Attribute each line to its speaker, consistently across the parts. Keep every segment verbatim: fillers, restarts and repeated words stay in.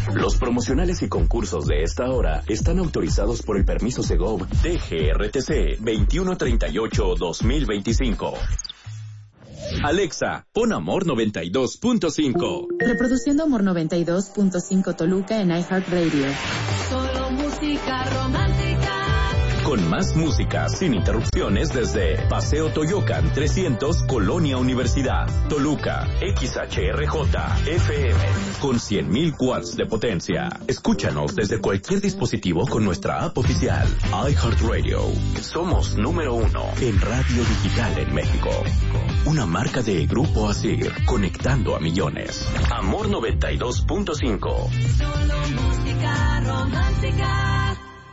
Speaker 1: Los promocionales y concursos de esta hora están autorizados por el permiso Segov D G R T C veintiuno treinta y ocho dos mil veinticinco. Alexa, pon Amor noventa y dos punto cinco.
Speaker 2: Reproduciendo Amor noventa y dos punto cinco Toluca en iHeartRadio.
Speaker 3: Solo música romántica.
Speaker 1: Con más música sin interrupciones desde Paseo Toyocan trescientos, Colonia Universidad, Toluca, X H R J F M, con cien mil watts de potencia. Escúchanos desde cualquier dispositivo con nuestra app oficial, iHeartRadio. Somos número uno en radio digital en México. Una marca de Grupo Asir, conectando a millones. Amor noventa y dos punto cinco.
Speaker 3: Solo música romántica.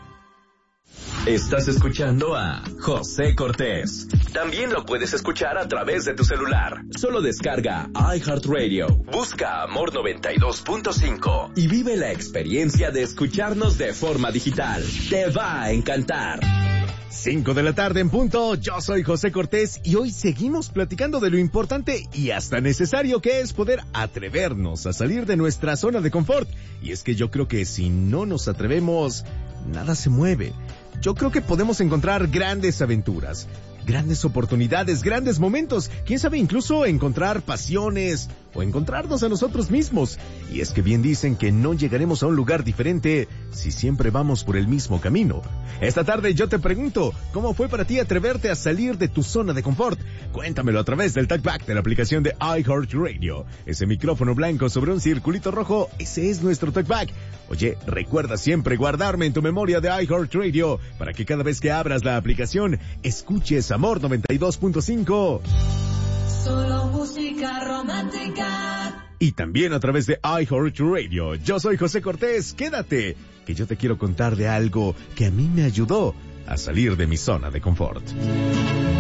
Speaker 1: Estás escuchando a José Cortés. También lo puedes escuchar a través de tu celular. Solo descarga iHeartRadio, busca Amor noventa y dos punto cinco y vive la experiencia de escucharnos de forma digital. Te va a encantar.
Speaker 4: Cinco de la tarde en punto, yo soy José Cortés y hoy seguimos platicando de lo importante y hasta necesario que es poder atrevernos a salir de nuestra zona de confort. Y es que yo creo que si no nos atrevemos, nada se mueve. Yo creo que podemos encontrar grandes aventuras, grandes oportunidades, grandes momentos, quién sabe incluso encontrar pasiones o encontrarnos a nosotros mismos. Y es que bien dicen que no llegaremos a un lugar diferente si siempre vamos por el mismo camino. Esta tarde yo te pregunto, ¿cómo fue para ti atreverte a salir de tu zona de confort? Cuéntamelo a través del talkback de la aplicación de iHeartRadio. Ese micrófono blanco sobre un circulito rojo, ese es nuestro talkback. Oye, recuerda siempre guardarme en tu memoria de iHeartRadio para que cada vez que abras la aplicación escuches Amor noventa y dos punto cinco.
Speaker 3: Solo música romántica.
Speaker 4: Y también a través de iHeartRadio. Yo soy José Cortés, quédate, que yo te quiero contar de algo que a mí me ayudó a salir de mi zona de confort.